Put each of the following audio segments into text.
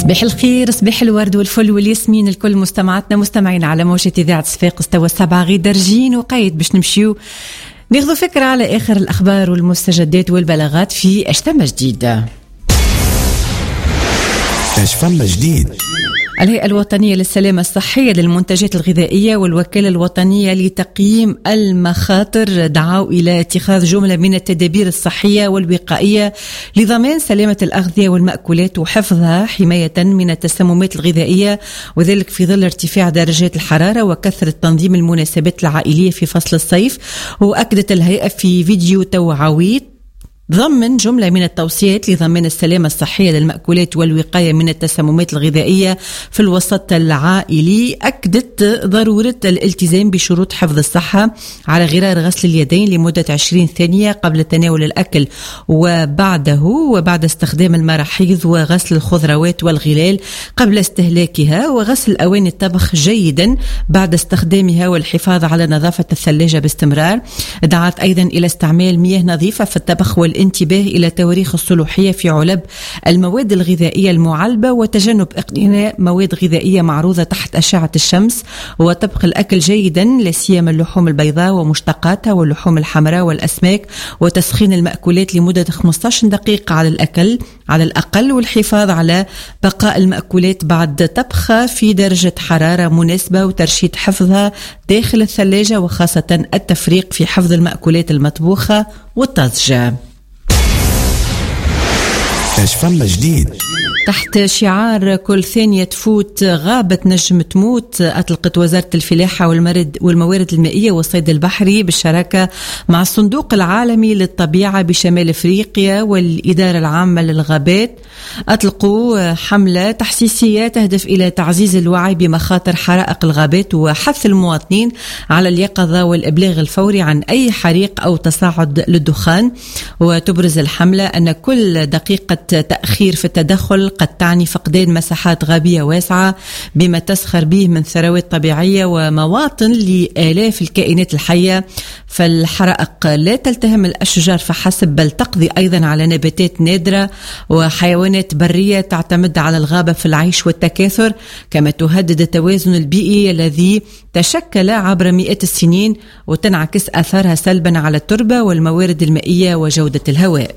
صباح الخير، صباح الورد والفل والياسمين الكل مستمعاتنا مستمعين على موجة إذاعة صفاقس. توا 7 غي درجين وقايد باش نمشيو ناخذ فكرة على آخر الأخبار والمستجدات والبلاغات في اش ثم جديد. اش ثم جديد. الهيئة الوطنية للسلامة الصحية للمنتجات الغذائية والوكالة الوطنية لتقييم المخاطر دعوا إلى اتخاذ جملة من التدابير الصحية والوقائية لضمان سلامة الأغذية والمأكولات وحفظها حماية من التسممات الغذائية، وذلك في ظل ارتفاع درجات الحرارة وكثرة تنظيم المناسبات العائلية في فصل الصيف. وأكدت الهيئة في فيديو توعوي ضمن جملة من التوصيات لضمان السلامة الصحية للمأكولات والوقاية من التسممات الغذائية في الوسط العائلي. أكدت ضرورة الالتزام بشروط حفظ الصحة على غرار غسل اليدين لمدة 20 ثانية قبل تناول الأكل وبعده، وبعد استخدام المراحيض، وغسل الخضروات والغلال قبل استهلاكها، وغسل أواني الطبخ جيدا بعد استخدامها، والحفاظ على نظافة الثلاجة باستمرار. دعت أيضا إلى استعمال مياه نظيفة في الطبخ والانتباه إلى تواريخ الصلاحية في علب المواد الغذائية المعلبة، وتجنب اقتناء مواد غذائية معروضة تحت أشعة الشمس، وطبخ الأكل جيدا لا سيما اللحوم البيضاء ومشتقاتها واللحوم الحمراء والأسماك، وتسخين المأكولات لمدة 15 دقيقة على الأقل، والحفاظ على بقاء المأكولات بعد طبخها في درجة حرارة مناسبة، وترشيد حفظها داخل الثلاجة، وخاصة التفريق في حفظ المأكولات المطبوخة والطازجة. اش فما جديد. تحت شعار كل ثانية تفوت غابة نجم تموت، أطلقت وزارة الفلاحة والموارد المائية والصيد البحري بالشراكة مع الصندوق العالمي للطبيعة بشمال أفريقيا والإدارة العامة للغابات، أطلقوا حملة تحسيسية تهدف إلى تعزيز الوعي بمخاطر حرائق الغابات وحث المواطنين على اليقظة والإبلاغ الفوري عن أي حريق أو تصاعد للدخان. وتبرز الحملة أن كل دقيقة تأخير في التدخل قد تعني فقدان مساحات غابية واسعة بما تسخر به من ثروات طبيعية ومواطن لآلاف الكائنات الحية. فالحرائق لا تلتهم الأشجار فحسب، بل تقضي أيضا على نباتات نادرة وحيوانات برية تعتمد على الغابة في العيش والتكاثر، كما تهدد التوازن البيئي الذي تشكل عبر مئات السنين، وتنعكس آثارها سلبا على التربة والموارد المائية وجودة الهواء.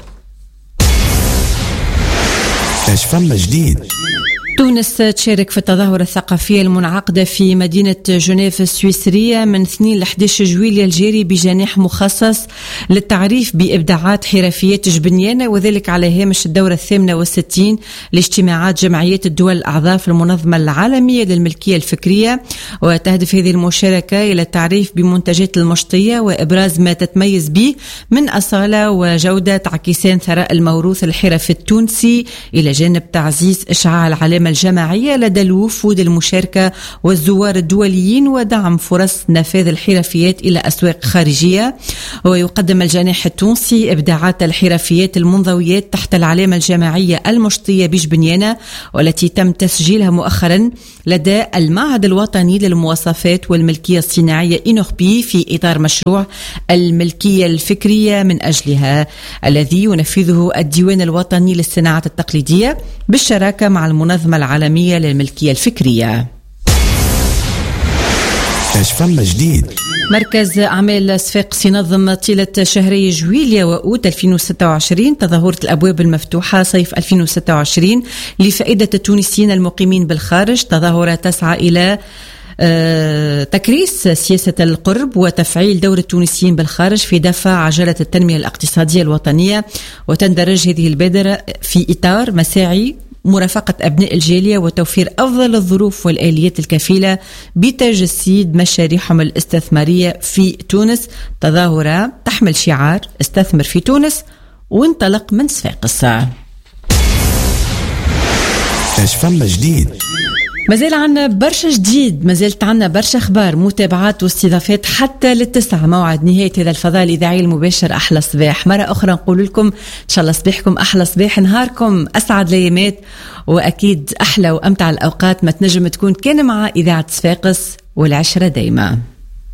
اش فما جديد. تونس تشارك في التظاهرة الثقافية المنعقدة في مدينة جنيف السويسرية من 2 ل 11 جويلية الجاري بجناح مخصص للتعريف بإبداعات حرفيات جبنيانة، وذلك على هامش الدورة 68 لاجتماعات جمعيات الدول الأعضاء في المنظمة العالمية للملكية الفكرية. وتهدف هذه المشاركة إلى التعريف بمنتجات المشطية وإبراز ما تتميز به من أصالة وجودة، تعكيسان ثراء الموروث الحرفي التونسي، إلى جانب تعزيز إشعاع العلامة الجماعية لدى الوفود المشاركة والزوار الدوليين، ودعم فرص نفاذ الحرفيات إلى أسواق خارجية. ويقدم الجناح التونسي إبداعات الحرفيات المنضويات تحت العلامة الجماعية المشطية بجبنيانة، والتي تم تسجيلها مؤخرا لدى المعهد الوطني للمواصفات والملكية الصناعية إنوغبي في إطار مشروع الملكية الفكرية من أجلها، الذي ينفذه الديوان الوطني للصناعات التقليدية بالشراكة مع المنظمة العالمية للملكية الفكرية. اش فما جديد. مركز أعمال صفاقس ينظم طيلة شهري جويلية وأوت 2026 تظاهرة الأبواب المفتوحة صيف 2026 لفائدة التونسيين المقيمين بالخارج. تظاهرة تسعى إلى تكريس سياسة القرب وتفعيل دور التونسيين بالخارج في دفع عجلة التنمية الاقتصادية الوطنية، وتندرج هذه البادرة في إطار مساعي مرافقة أبناء الجالية وتوفير أفضل الظروف والآليات الكفيلة بتجسيد مشاريعهم الاستثمارية في تونس. تظاهرة تحمل شعار استثمر في تونس وانطلق من صفاقس. اش فما جديد. مازال عنا برشا جديد، مازالت عنا برشا أخبار، متابعات واستضافات حتى للتسعة، موعد نهاية هذا الفضاء الإذاعي المباشر. أحلى صباح مرة أخرى نقول لكم إن شاء الله صباحكم أحلى صباح، نهاركم أسعد الأيامات، وأكيد أحلى وأمتع الأوقات ما تنجم تكون كان مع إذاعة صفاقس، والعشرة دايما.